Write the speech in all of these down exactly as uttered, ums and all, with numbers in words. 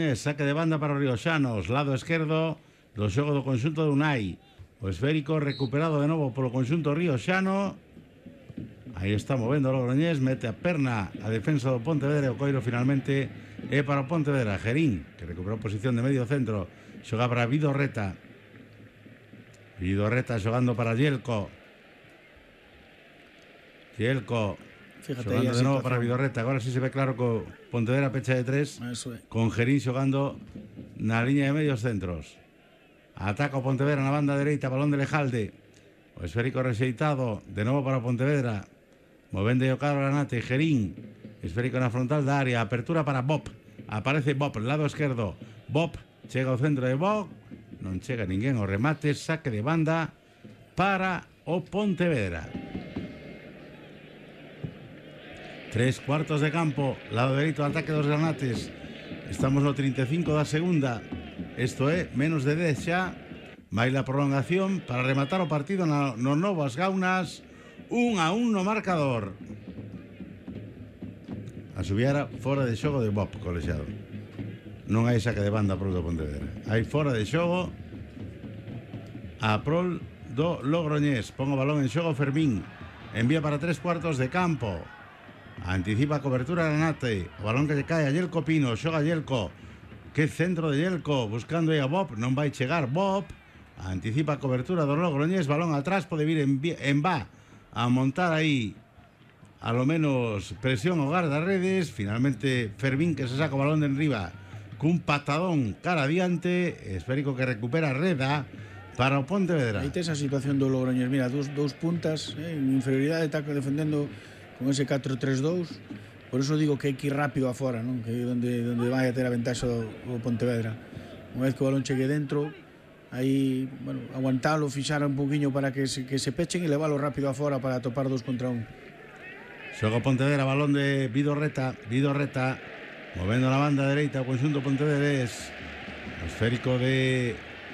Logroñés, saque de banda para os rioxanos, lado esquerdo do xogo do conxunto de Unai. O esférico recuperado de novo polo conxunto rioxano. Aí está movendo o Logroñés, mete a perna a defensa do Pontevedra e o coiro finalmente é para o Pontevedra. Gerín, que recuperou posición de medio centro, xoga para Vidorreta. Vidorreta xogando para Yelko. Yelko xogando de novo para Vidorreta. Agora sí se ve claro que o Pontevedra pecha de tres, con Gerín xogando na liña de medios centros. Ataca o Pontevedra na banda dereita, balón de Lejalde. O esférico rexeitado, de novo para o Pontevedra. Movendo o Carlos Granate, Gerín. Esférico na frontal da área, apertura para Bob. Aparece Bob, lado esquerdo. Bob, chega ao centro de Bob. Non chega ninguén ao remate, saque de banda para o Pontevedra. Tres cuartos de campo, lado dereito, ataque dos Granates. Estamos no trinta e cinco da segunda. Isto é, menos de dez xa. Vai la prolongación para rematar o partido no, no novo As Gaunas. Un a un no marcador. A subiara fora de xogo de Bob, colexiado. Non hai saque de banda pro do Pontevedra. Hai fora de xogo a prol do Logroñés. Pon o balón en xogo Fermín. Envía para tres cuartos de campo. Anticipa a cobertura Granate. O balón que lle cae a Yelko Pino. Xoga Yelko. Que centro de Yelko. Buscando aí a Bob. Non vai chegar Bob. Anticipa a cobertura do Logroñés. Balón atrás. Pode vir en, en va a montar aí a lo menos presión ao guardarredes. Finalmente Fermín que se saca o balón de enriba cun patadón cara adiante. Esférico que recupera Reda para o Pontevedra. Aí tes a situación do Logroñés. Mira, dous, dous puntas eh, en inferioridade, está defendendo con ese catro tres dous. Por eso digo que hai que ir rápido afora, non? Que é onde, onde vai a ter a ventaxa do, do Pontevedra. Unha vez que o balón chegue dentro, aí, bueno, aguantalo, fixar un poquinho para que se, que se pechen e levalo rápido afora para topar dos contra un. Xoga Pontevedra, balón de Vidorreta. Vidorreta movendo na banda dereita o conxunto pontevedrés. O esférico de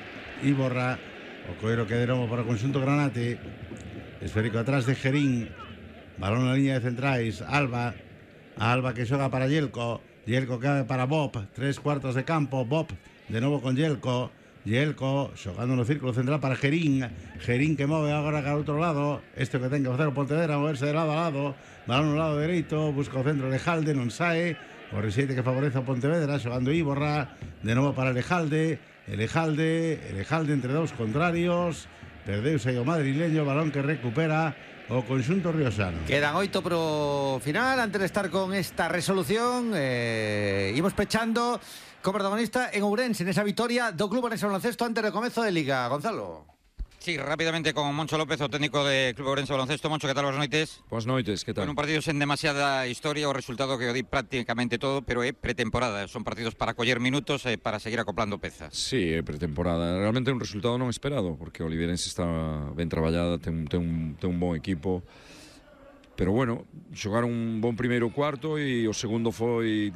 Iborra. O coiro que de novo para o conxunto Granate. Esférico atrás de Gerín. Balón na liña de centrais. Alba. Alba que xoga para Yelko. Yelko que para Bob. Tres cuartos de campo. Bob de novo con Yelko. Yelko xogando no círculo central para Gerín. Gerín que move agora cara ao outro lado. Este que ten que facer o Pontevedra, moverse de lado a lado. Balón no lado dereito, busca o centro Lejalde, non sae. O rexeite que favorece o Pontevedra, xogando Iborra. De novo para Lejalde. Lejalde, Lejalde entre dous contrarios. Perdeuse aí o madrileño, balón que recupera o conxunto rioxano. Quedan oito pro final. Antes de estar con esta resolución, eh, imos pechando co protagonista en Ourense, nesa vitoria do Club Ourense Baloncesto antes do comezo de Liga. Gonzalo. Sí, rápidamente con Moncho López, o técnico de Club Ourense Baloncesto. Moncho, que tal? Boas noites. Boas noites, que tal? Bueno, un partido sen demasiada historia, o resultado que o di prácticamente todo, pero é pretemporada. Son partidos para coller minutos e para seguir acoplando pezas. Sí, é pretemporada. Realmente é un resultado non esperado, porque o Oliveirense está ben traballada, ten, ten, un, ten un bon equipo. Pero bueno, xogaron un bon primeiro cuarto e o segundo foi,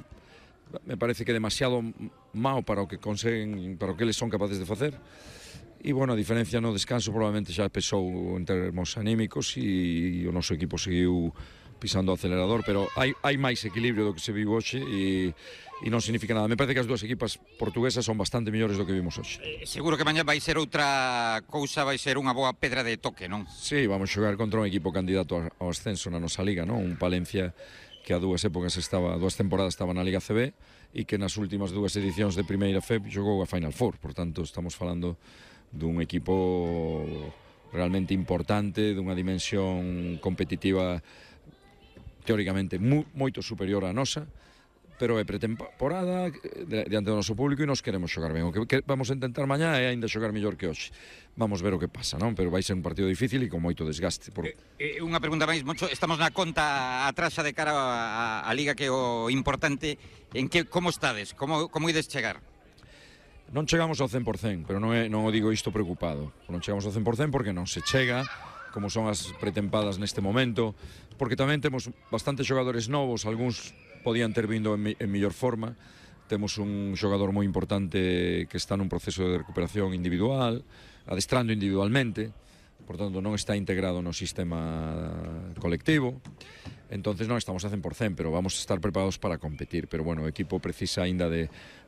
me parece que demasiado mau para o que conseguen, para o que eles son capaces de facer. E, bueno, a diferencia no descanso probablemente xa pesou en termos anímicos e o noso equipo seguiu pisando o acelerador, pero hai, hai máis equilibrio do que se viu hoxe e, e non significa nada. Me parece que as dúas equipas portuguesas son bastante mellores do que vimos hoxe. Eh, seguro que mañá vai ser outra cousa, vai ser unha boa pedra de toque, non? Sí, vamos xogar contra un equipo candidato ao ascenso na nosa liga, non? Un Palencia que a dúas épocas estaba, dúas temporadas estaba na Liga C B e que nas últimas dúas edicións de Primeira F E P xogou a Final Four. Por tanto, estamos falando dun equipo realmente importante, dunha dimensión competitiva teóricamente mu, moito superior á nosa, pero é pretemporada diante do noso público e nos queremos xogar ben. O que, que vamos a intentar mañá é ainda xogar mellor que hoxe. Vamos ver o que pasa, non? Pero vai ser un partido difícil e con moito desgaste. Por... Eh, eh, unha pregunta máis, Moncho. Estamos na conta atrasa de cara a, a, a Liga, que é o importante. En que, como estades? Como, como ides chegar? Non chegamos ao cen por cen, pero non, é, non o digo isto preocupado. Non chegamos ao cen por cen porque non se chega, como son as pretempadas neste momento, porque tamén temos bastantes xogadores novos, algúns podían ter vindo en, en mellor forma. Temos un xogador moi importante que está nun proceso de recuperación individual, adestrando individualmente, por tanto non está integrado no sistema colectivo. Entonces non estamos a cen por cen, pero vamos a estar preparados para competir. Pero bueno, o equipo precisa aínda de